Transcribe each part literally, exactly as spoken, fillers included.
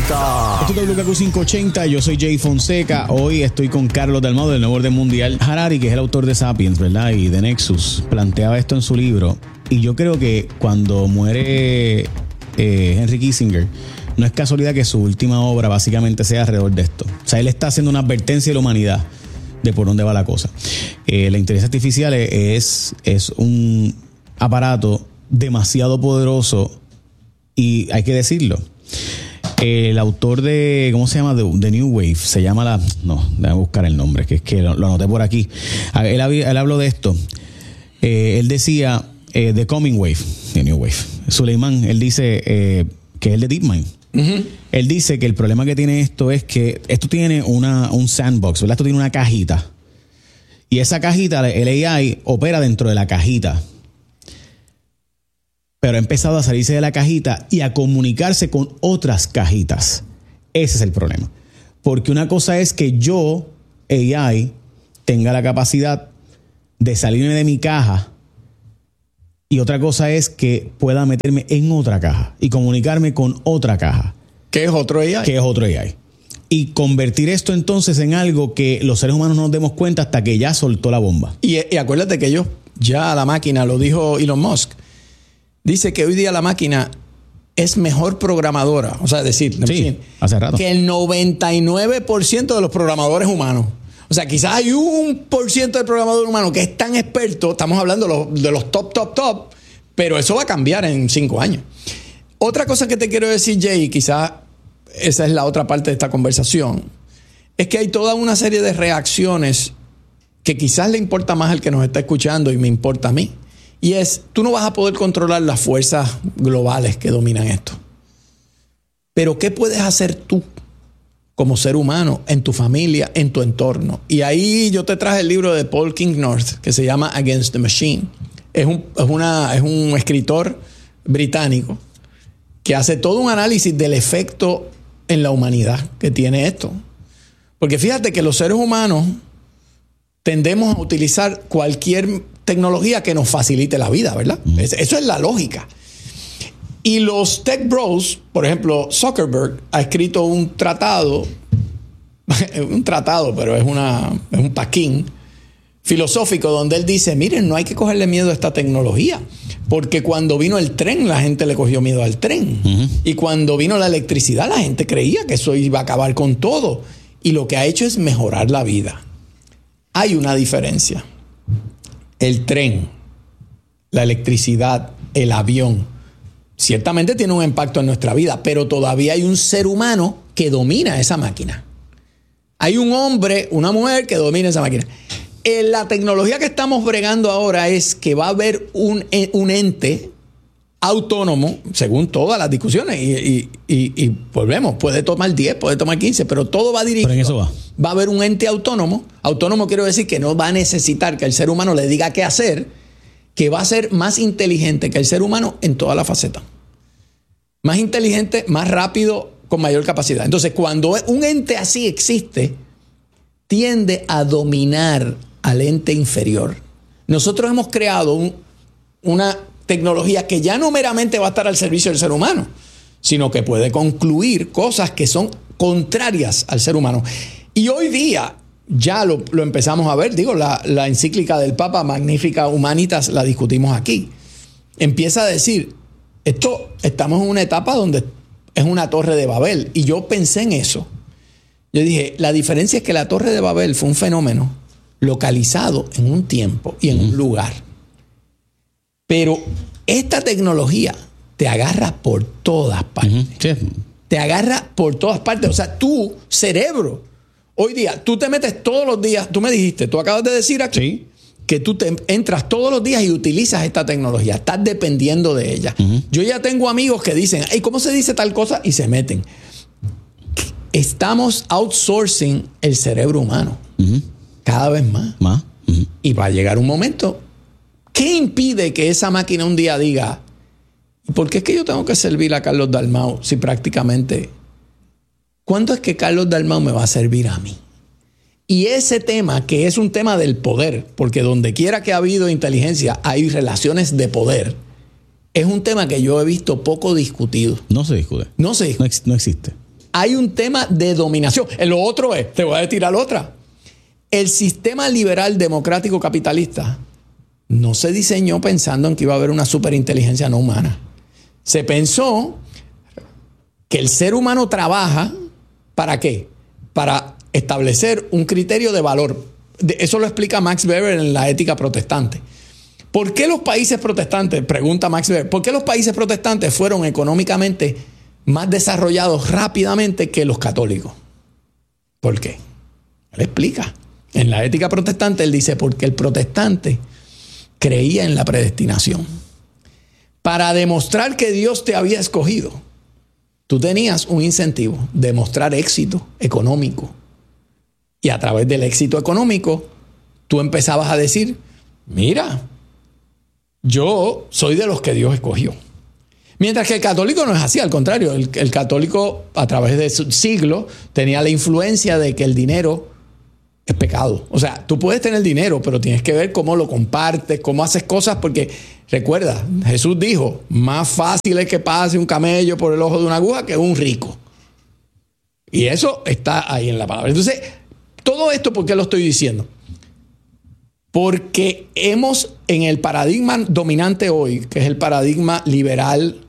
Fonseca. Esto es W K Q quinientos ochenta, yo soy Jay Fonseca. Hoy estoy con Carlos Dalmau del Nuevo Orden Mundial. Harari, que es el autor de Sapiens, ¿verdad? Y de Nexus, planteaba esto en su libro. Y yo creo que cuando muere eh, Henry Kissinger, no es casualidad que su última obra básicamente sea alrededor de esto. O sea, él está haciendo una advertencia de la humanidad de por dónde va la cosa. Eh, la inteligencia artificial es, es un aparato demasiado poderoso y hay que decirlo. El autor de, ¿cómo se llama? The, The New Wave, se llama la... No, déjame buscar el nombre, que es que lo, lo anoté por aquí. Él, él habló de esto. Eh, él decía eh, The Coming Wave, The New Wave. Suleiman, él dice eh, que es el de DeepMind. Uh-huh. Él dice que el problema que tiene esto es que esto tiene una, un sandbox, ¿verdad? Esto tiene una cajita. Y esa cajita, el A I, opera dentro de la cajita. Pero ha empezado a salirse de la cajita y a comunicarse con otras cajitas. Ese es el problema. Porque una cosa es que yo, A I, tenga la capacidad de salirme de mi caja. Y otra cosa es que pueda meterme en otra caja y comunicarme con otra caja. ¿Qué es otro A I? Que es otro A I. Y convertir esto entonces en algo que los seres humanos no nos demos cuenta hasta que ya soltó la bomba. Y, y acuérdate que ellos, ya la máquina, lo dijo Elon Musk, dice que hoy día la máquina es mejor programadora. O sea, es decir, sí, hace rato, que el noventa y nueve por ciento de los programadores humanos. O sea, quizás hay un por ciento del programador humano que es tan experto, estamos hablando de los, de los top, top, top, pero eso va a cambiar en cinco años. Otra cosa que te quiero decir, Jay, quizás esa es la otra parte de esta conversación, es que hay toda una serie de reacciones que quizás le importa más al que nos está escuchando y me importa a mí. Y es, tú no vas a poder controlar las fuerzas globales que dominan esto. Pero ¿qué puedes hacer tú como ser humano, en tu familia, en tu entorno? Y ahí yo te traje el libro de Paul King-North, que se llama Against the Machine. Es un, es una, es un escritor británico que hace todo un análisis del efecto en la humanidad que tiene esto. Porque fíjate que los seres humanos tendemos a utilizar cualquier tecnología que nos facilite la vida, ¿verdad? Mm. Eso es la lógica. Y los tech bros, por ejemplo, Zuckerberg ha escrito un tratado, un tratado, pero es, una, es un paquín filosófico donde él dice, miren, no hay que cogerle miedo a esta tecnología, porque cuando vino el tren, la gente le cogió miedo al tren. Uh-huh. Y cuando vino la electricidad, la gente creía que eso iba a acabar con todo. Y lo que ha hecho es mejorar la vida. Hay una diferencia. El tren, la electricidad, el avión, ciertamente tiene un impacto en nuestra vida, pero todavía hay un ser humano que domina esa máquina. Hay un hombre, una mujer que domina esa máquina. En la tecnología que estamos bregando ahora es que va a haber un, un ente autónomo, según todas las discusiones, y, y, y, y volvemos, puede tomar diez, puede tomar quince, pero todo va dirigido. Pero en eso va. Va a haber un ente autónomo. Autónomo quiero decir que no va a necesitar que el ser humano le diga qué hacer, que va a ser más inteligente que el ser humano en toda la faceta. Más inteligente, más rápido, con mayor capacidad. Entonces, cuando un ente así existe, tiende a dominar al ente inferior. Nosotros hemos creado un, una tecnología que ya no meramente va a estar al servicio del ser humano, sino que puede concluir cosas que son contrarias al ser humano. Y hoy día ya lo, lo empezamos a ver. Digo, la, la encíclica del Papa Magnificat Humanitas la discutimos aquí. Empieza a decir, esto, estamos en una etapa donde es una torre de Babel. Y yo pensé en eso. Yo dije, la diferencia es que la torre de Babel fue un fenómeno localizado en un tiempo y en un lugar. Pero esta tecnología te agarra por todas partes. Uh-huh. Sí. Te agarra por todas partes. O sea, tu cerebro, hoy día, tú te metes todos los días, tú me dijiste, tú acabas de decir aquí, sí, que tú te entras todos los días y utilizas esta tecnología. Estás dependiendo de ella. Uh-huh. Yo ya tengo amigos que dicen, hey, ¿cómo se dice tal cosa? Y se meten. Estamos outsourcing el cerebro humano. Uh-huh. Cada vez más. Más. Uh-huh. Y va a llegar un momento. ¿Qué impide que esa máquina un día diga, ¿por qué es que yo tengo que servir a Carlos Dalmau si prácticamente, ¿cuándo es que Carlos Dalmau me va a servir a mí? Y ese tema, que es un tema del poder, porque donde quiera que ha habido inteligencia hay relaciones de poder, es un tema que yo he visto poco discutido. No se discute. No se discute. No, ex- no existe. hay un tema de dominación. Lo otro es, te voy a tirar otra. El sistema liberal democrático capitalista no se diseñó pensando en que iba a haber una superinteligencia no humana. Se pensó que el ser humano trabaja ¿para qué? Para establecer un criterio de valor. Eso lo explica Max Weber en la Ética Protestante. ¿Por qué los países protestantes, pregunta Max Weber, por qué los países protestantes fueron económicamente más desarrollados rápidamente que los católicos? ¿Por qué? Él explica. En la Ética Protestante él dice, porque el protestante creía en la predestinación. Para demostrar que Dios te había escogido, tú tenías un incentivo de mostrar éxito económico. Y a través del éxito económico, tú empezabas a decir, mira, yo soy de los que Dios escogió. Mientras que el católico no es así, al contrario. El, el católico, a través de su siglo, tenía la influencia de que el dinero es pecado. O sea, tú puedes tener dinero, pero tienes que ver cómo lo compartes, cómo haces cosas, porque recuerda, Jesús dijo, más fácil es que pase un camello por el ojo de una aguja que un rico. Y eso está ahí en la palabra. Entonces, todo esto, ¿por qué lo estoy diciendo? Porque hemos, en el paradigma dominante hoy, que es el paradigma liberal,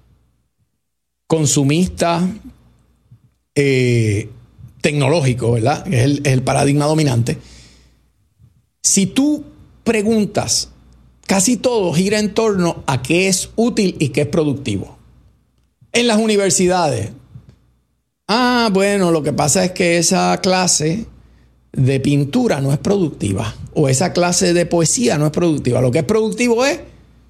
consumista, eh, tecnológico, ¿verdad? Es el, el paradigma dominante. Si tú preguntas, casi todo gira en torno a qué es útil y qué es productivo. En las universidades, ah, bueno, lo que pasa es que esa clase de pintura no es productiva, o esa clase de poesía no es productiva. Lo que es productivo es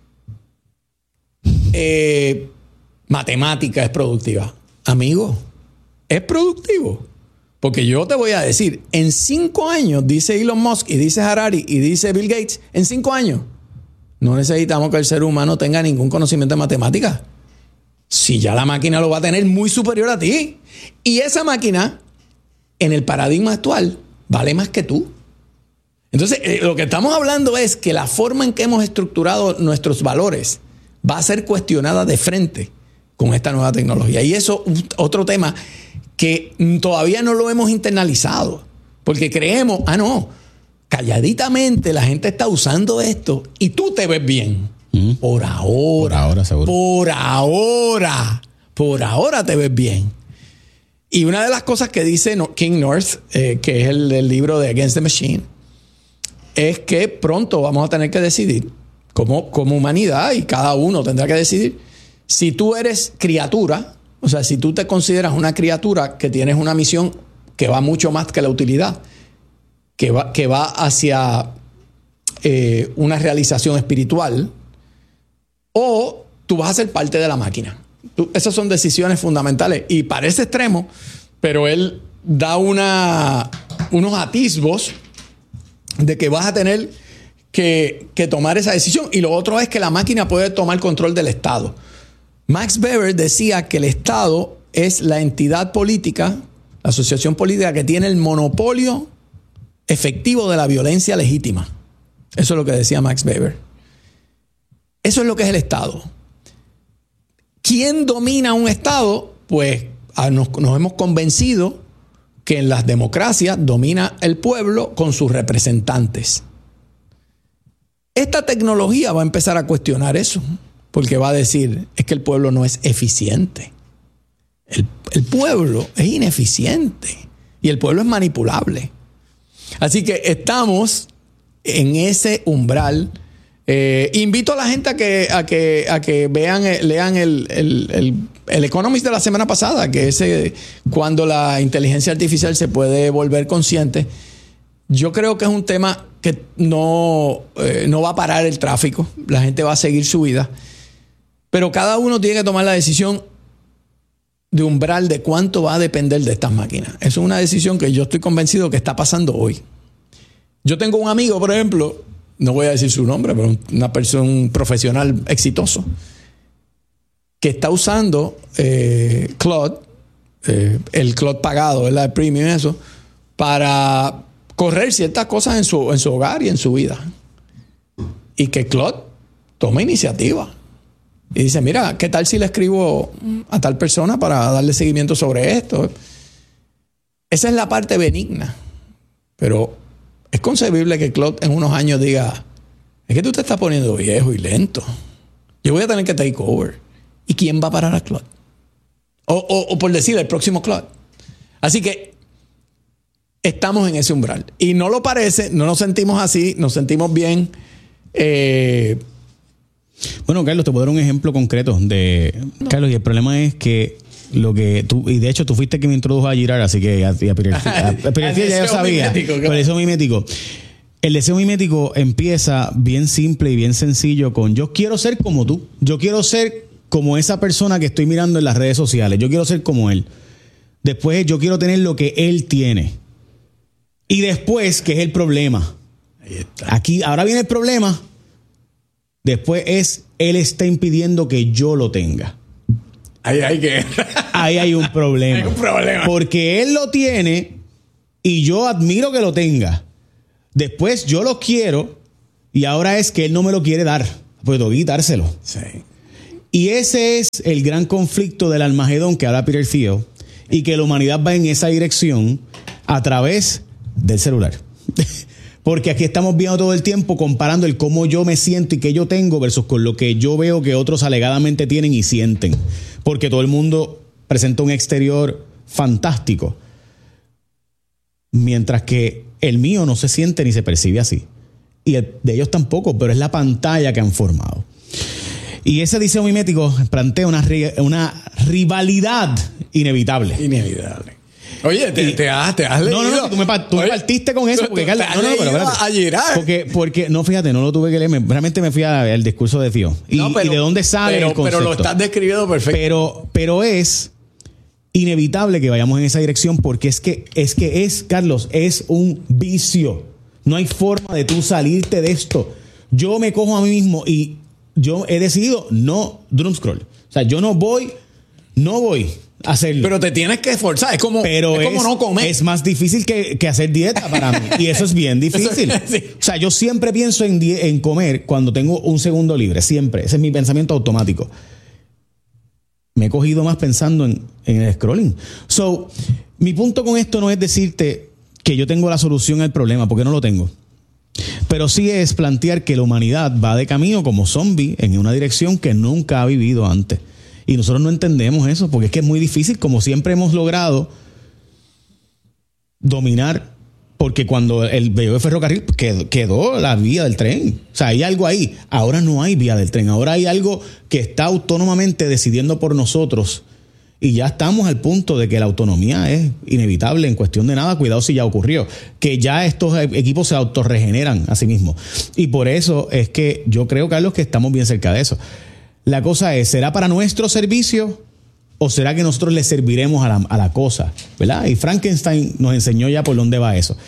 eh, matemática es productiva. Amigo, es productivo. Porque yo te voy a decir, en cinco años, dice Elon Musk y dice Harari y dice Bill Gates, en cinco años no necesitamos que el ser humano tenga ningún conocimiento de matemáticas. Si ya la máquina lo va a tener muy superior a ti. Y esa máquina, en el paradigma actual, vale más que tú. Entonces, eh, lo que estamos hablando es que la forma en que hemos estructurado nuestros valores va a ser cuestionada de frente con esta nueva tecnología. Y eso, otro tema que todavía no lo hemos internalizado, porque creemos, ah, no, calladitamente la gente está usando esto y tú te ves bien. Mm. Por ahora. Por ahora, seguro. Por ahora. Por ahora te ves bien. Y una de las cosas que dice King North, eh, que es el, el libro de Against the Machine, es que pronto vamos a tener que decidir como, como humanidad, y cada uno tendrá que decidir si tú eres criatura. O sea, si tú te consideras una criatura que tienes una misión que va mucho más que la utilidad, que va, que va hacia eh, una realización espiritual, o tú vas a ser parte de la máquina. Tú, esas son decisiones fundamentales. Y parece extremo, pero él da una, unos atisbos de que vas a tener que, que tomar esa decisión. Y lo otro es que la máquina puede tomar control del Estado. Max Weber decía que el Estado es la entidad política, la asociación política que tiene el monopolio efectivo de la violencia legítima. Eso es lo que decía Max Weber. Eso es lo que es el Estado. ¿Quién domina un Estado? Pues nos, nos hemos convencido que en las democracias domina el pueblo con sus representantes. Esta tecnología va a empezar a cuestionar eso. Porque va a decir, es que el pueblo no es eficiente. El, el pueblo es ineficiente. Y el pueblo es manipulable. Así que estamos en ese umbral. Eh, invito a la gente a que, a que, a que vean, lean el, el, el, el Economist de la semana pasada, que es eh, cuando la inteligencia artificial se puede volver consciente. Yo creo que es un tema que no, eh, no va a parar el tráfico. La gente va a seguir su vida. Pero cada uno tiene que tomar la decisión de umbral de cuánto va a depender de estas máquinas. Eso es una decisión que yo estoy convencido que está pasando hoy. Yo tengo un amigo, por ejemplo, no voy a decir su nombre, pero una persona, un profesional exitoso, que está usando eh, Claude, eh, el Claude pagado, ¿verdad? El premium, eso, para correr ciertas cosas en su, en su hogar y en su vida. Y que Claude toma iniciativa. Y dice, mira, ¿qué tal si le escribo a tal persona para darle seguimiento sobre esto? Esa es la parte benigna. Pero es concebible que Claude en unos años diga, es que tú te estás poniendo viejo y lento. Yo voy a tener que take over. ¿Y quién va a parar a Claude? O, o, o por decir, el próximo Claude. Así que estamos en ese umbral. Y no lo parece, no nos sentimos así, nos sentimos bien. Eh, Bueno, Carlos, te puedo dar un ejemplo concreto de... No. Carlos, y el problema es que lo que tú... Y de hecho, tú fuiste que me introdujo a Girard, así que a, a Pirelli ya yo sabía. Mimético, pero el deseo mimético. El deseo mimético empieza bien simple y bien sencillo con yo quiero ser como tú. Yo quiero ser como esa persona que estoy mirando en las redes sociales. Yo quiero ser como él. Después, yo quiero tener lo que él tiene. Y después, ¿qué es el problema? Ahí está. Aquí, ahora viene el problema... Después es, él está impidiendo que yo lo tenga. Ahí hay que... Ahí hay un problema. Hay un problema. Porque él lo tiene y yo admiro que lo tenga. Después yo lo quiero y ahora es que él no me lo quiere dar. Pues tengo que quitárselo. Sí. Y ese es el gran conflicto del Armagedón que habla Peter Thiel y que la humanidad va en esa dirección a través del celular. Porque aquí estamos viendo todo el tiempo comparando el cómo yo me siento y qué yo tengo versus con lo que yo veo que otros alegadamente tienen y sienten. Porque todo el mundo presenta un exterior fantástico. Mientras que el mío no se siente ni se percibe así. Y el de ellos tampoco, pero es la pantalla que han formado. Y ese deseo mimético plantea una, una rivalidad inevitable. Inevitable. Oye, te, te, has, te has leído. No, no, no, tú me, tú Oye, me partiste con eso. Porque, Carlos, no, no, pero espérate. A Girard. Porque, porque, no, fíjate, no lo tuve que leer. Realmente me fui al discurso de Thiel. Y, no, pero, y de dónde sale pero, el concepto. Pero lo estás describiendo perfecto. Pero, pero es inevitable que vayamos en esa dirección porque es que, es que es, Carlos, es un vicio. No hay forma de tú salirte de esto. Yo me cojo a mí mismo y yo he decidido no doom scroll. O sea, yo no voy, no voy a hacerlo. Pero te tienes que esforzar. Es como, Pero es como es, no comer. Es más difícil que, que hacer dieta para mí. Y eso es bien difícil. Eso, sí. O sea, yo siempre pienso en, en comer cuando tengo un segundo libre. Siempre. Ese es mi pensamiento automático. Me he cogido más pensando en, en el scrolling. So, mi punto con esto no es decirte que yo tengo la solución al problema, porque no lo tengo. Pero sí es plantear que la humanidad va de camino como zombie en una dirección que nunca ha vivido antes. Y nosotros no entendemos eso, porque es que es muy difícil, como siempre hemos logrado dominar, porque cuando el vehículo de ferrocarril quedó, quedó la vía del tren. O sea, hay algo ahí. Ahora no hay vía del tren. Ahora hay algo que está autónomamente decidiendo por nosotros. Y ya estamos al punto de que la autonomía es inevitable en cuestión de nada. Cuidado si ya ocurrió. Que ya estos equipos se autorregeneran a sí mismos. Y por eso es que yo creo, Carlos, que estamos bien cerca de eso. La cosa es, ¿será para nuestro servicio o será que nosotros le serviremos a la, a la cosa? ¿Verdad? Y Frankenstein nos enseñó ya por dónde va eso.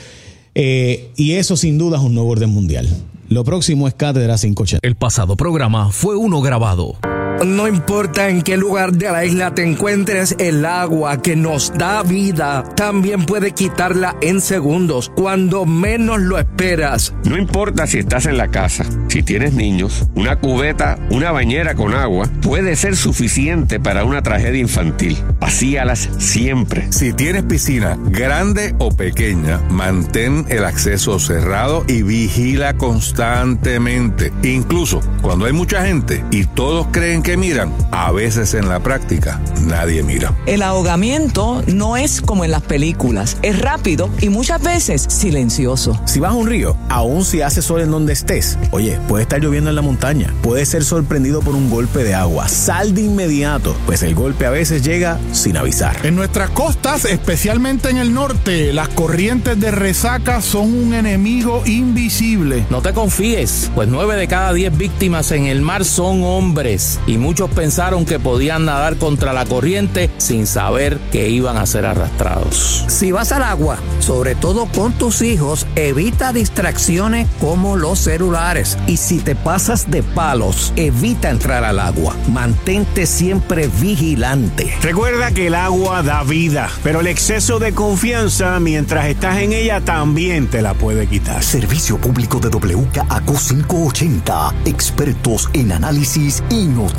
Eh, y eso sin duda es un nuevo orden mundial. Lo próximo es Cátedra quinientos ochenta. El pasado programa fue uno grabado. No importa en qué lugar de la isla te encuentres, el agua que nos da vida también puede quitarla en segundos, cuando menos lo esperas. No importa si estás en la casa, si tienes niños, una cubeta, una bañera con agua puede ser suficiente para una tragedia infantil. Vacíalas siempre. Si tienes piscina, grande o pequeña, mantén el acceso cerrado y vigila constantemente. Incluso cuando hay mucha gente y todos creen que miran, a veces en la práctica nadie mira. El ahogamiento no es como en las películas, es rápido y muchas veces silencioso. Si vas a un río, aun si hace sol en donde estés, oye, puede estar lloviendo en la montaña, puedes ser sorprendido por un golpe de agua, sal de inmediato, pues el golpe a veces llega sin avisar. En nuestras costas, especialmente en el norte, las corrientes de resaca son un enemigo invisible. No te confíes, pues nueve de cada diez víctimas en el mar son hombres. Y muchos pensaron que podían nadar contra la corriente sin saber que iban a ser arrastrados. Si vas al agua, sobre todo con tus hijos, evita distracciones como los celulares. Y si te pasas de palos, evita entrar al agua. Mantente siempre vigilante. Recuerda que el agua da vida, pero el exceso de confianza mientras estás en ella también te la puede quitar. Servicio público de W K A Q quinientos ochenta. Expertos en análisis y noticias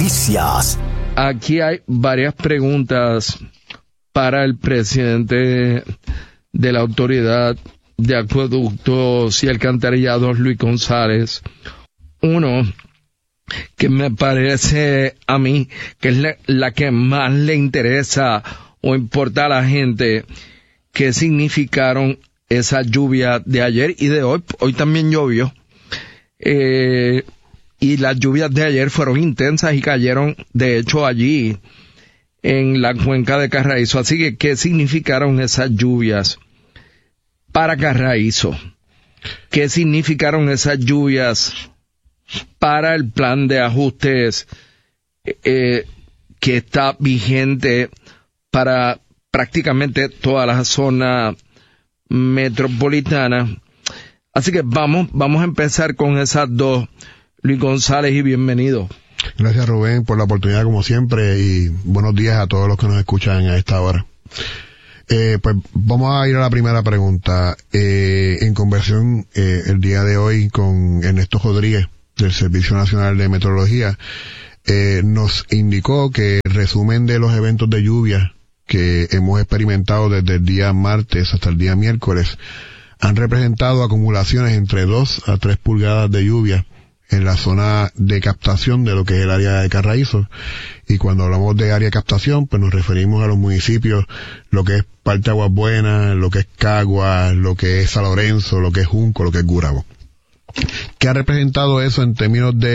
noticias. Aquí hay varias preguntas para el presidente de la Autoridad de Acueductos y Alcantarillados, Luis González. Uno, que me parece a mí que es la, la que más le interesa o importa a la gente, qué significaron esas lluvias de ayer y de hoy. Hoy también llovió. Eh, y las lluvias de ayer fueron intensas y cayeron, de hecho, allí en la cuenca de Carraízo. Así que, ¿qué significaron esas lluvias para Carraízo? ¿Qué significaron esas lluvias para el plan de ajustes eh, que está vigente para prácticamente toda la zona metropolitana? Así que vamos, vamos a empezar con esas dos. Luis González, y bienvenido. Gracias, Rubén, por la oportunidad como siempre, y buenos días a todos los que nos escuchan a esta hora. Eh, pues vamos a ir a la primera pregunta. Eh, en conversación eh, el día de hoy con Ernesto Rodríguez del Servicio Nacional de Meteorología, eh, nos indicó que el resumen de los eventos de lluvia que hemos experimentado desde el día martes hasta el día miércoles han representado acumulaciones entre dos a tres pulgadas de lluvia en la zona de captación de lo que es el área de Carraízo. Y cuando hablamos de área de captación, pues nos referimos a los municipios, lo que es Parte Aguas Buenas, lo que es Caguas, lo que es San Lorenzo, lo que es Junco, lo que es Gurabo. ¿Qué ha representado eso en términos de